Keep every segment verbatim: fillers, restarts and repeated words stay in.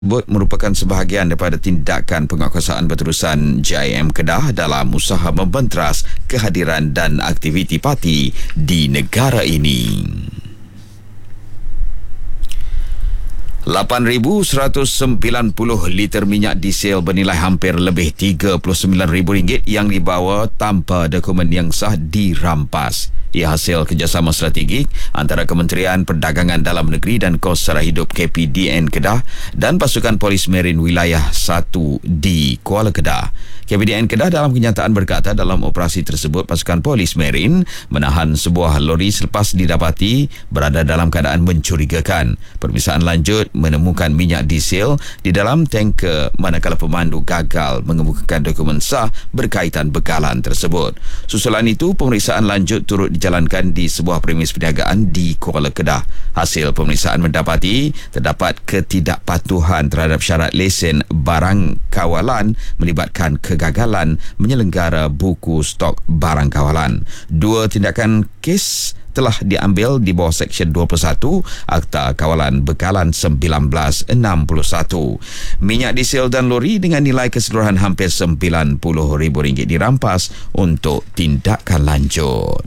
merupakan sebahagian daripada tindakan penguatkuasaan berterusan J I M Kedah dalam usaha membentras kehadiran dan aktiviti parti di negara ini. lapan ribu seratus sembilan puluh liter minyak diesel bernilai hampir lebih tiga puluh sembilan ribu ringgit yang dibawa tanpa dokumen yang sah dirampas. Ia hasil kerjasama strategik antara Kementerian Perdagangan Dalam Negeri dan Kos Sara Hidup K P D N Kedah dan pasukan Polis Marin Wilayah satu di Kuala Kedah. K P D N Kedah dalam kenyataan berkata dalam operasi tersebut pasukan Polis Marin menahan sebuah lori selepas didapati berada dalam keadaan mencurigakan. Pemeriksaan lanjut menemukan minyak diesel di dalam tanker manakala pemandu gagal mengemukakan dokumen sah berkaitan bekalan tersebut. Susulan itu, pemeriksaan lanjut turut dijalankan di sebuah premis perniagaan di Kuala Kedah. Hasil pemeriksaan mendapati terdapat ketidakpatuhan terhadap syarat lesen barang kawalan melibatkan kegagalan menyelenggara buku stok barang kawalan. Dua tindakan kes telah diambil di bawah Seksyen dua puluh satu Akta Kawalan Bekalan seribu sembilan ratus enam puluh satu. Minyak diesel dan lori dengan nilai keseluruhan hampir sembilan puluh ribu ringgit dirampas untuk tindakan lanjut.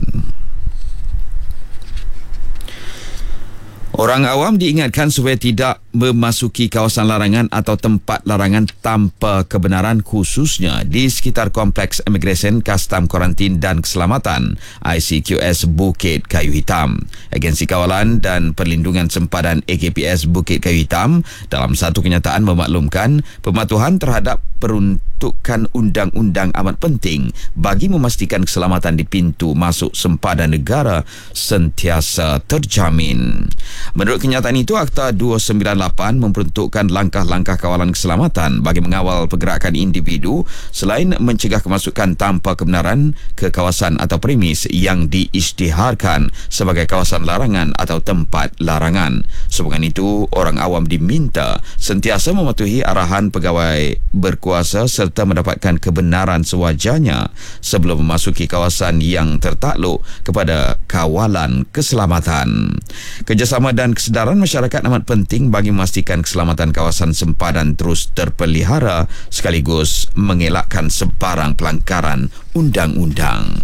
Orang awam diingatkan supaya tidak memasuki kawasan larangan atau tempat larangan tanpa kebenaran, khususnya di sekitar Kompleks Imigresen, Kastam, Kuarantin dan Keselamatan I C Q S Bukit Kayu Hitam. Agensi Kawalan dan Perlindungan Sempadan A K P S Bukit Kayu Hitam dalam satu kenyataan memaklumkan pematuhan terhadap peruntukan undang-undang amat penting bagi memastikan keselamatan di pintu masuk sempadan negara sentiasa terjamin. Menurut kenyataan itu, Akta dua sembilan lapan memperuntukkan langkah-langkah kawalan keselamatan bagi mengawal pergerakan individu selain mencegah kemasukan tanpa kebenaran ke kawasan atau premis yang diisytiharkan sebagai kawasan larangan atau tempat larangan. Sehubungan itu, orang awam diminta sentiasa mematuhi arahan pegawai berkuasa serta mendapatkan kebenaran sewajarnya sebelum memasuki kawasan yang tertakluk kepada kawalan keselamatan. Kerjasama dan kesedaran masyarakat amat penting bagi memastikan keselamatan kawasan sempadan terus terpelihara sekaligus mengelakkan sebarang pelanggaran undang-undang.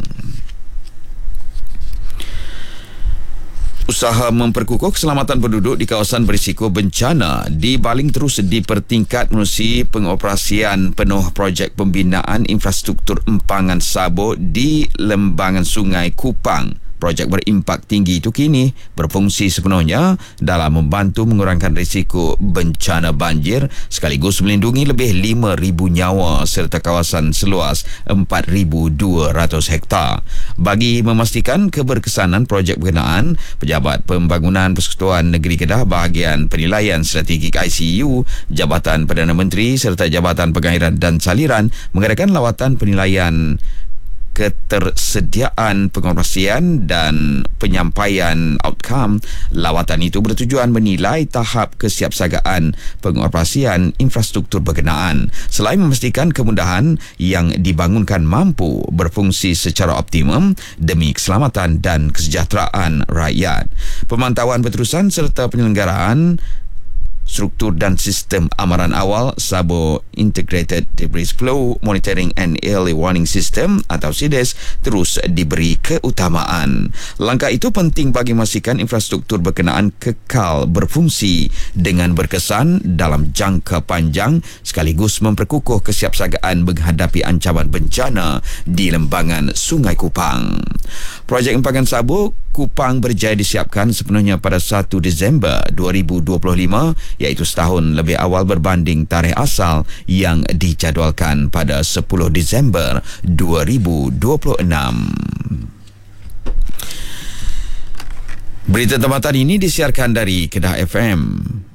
Usaha memperkukuh keselamatan penduduk di kawasan berisiko bencana dibaling terus dipertingkat menerusi pengoperasian penuh projek pembinaan infrastruktur empangan sabuk di lembangan Sungai Kupang. Projek berimpak tinggi itu kini berfungsi sepenuhnya dalam membantu mengurangkan risiko bencana banjir sekaligus melindungi lebih lima ribu nyawa serta kawasan seluas empat ribu dua ratus hektar. Bagi memastikan keberkesanan projek berkenaan, Pejabat Pembangunan Persekutuan Negeri Kedah Bahagian Penilaian Strategik I C U, Jabatan Perdana Menteri serta Jabatan Pengairan dan Saliran mengadakan lawatan penilaian ketersediaan pengoperasian dan penyampaian outcome. Lawatan itu bertujuan menilai tahap kesiapsagaan pengoperasian infrastruktur berkenaan selain memastikan kemudahan yang dibangunkan mampu berfungsi secara optimum demi keselamatan dan kesejahteraan rakyat. Pemantauan berterusan serta penyelenggaraan struktur dan sistem amaran awal Sabo Integrated Debris Flow Monitoring and Early Warning System atau S I D E S terus diberi keutamaan. Langkah itu penting bagi memastikan infrastruktur berkenaan kekal berfungsi dengan berkesan dalam jangka panjang sekaligus memperkukuh kesiapsagaan menghadapi ancaman bencana di lembangan Sungai Kupang. Projek empangan sabuk Kupang berjaya disiapkan sepenuhnya pada satu Disember dua ribu dua puluh lima, iaitu setahun lebih awal berbanding tarikh asal yang dijadualkan pada sepuluh Disember dua ribu dua puluh enam. Berita tempatan ini disiarkan dari Kedah F M.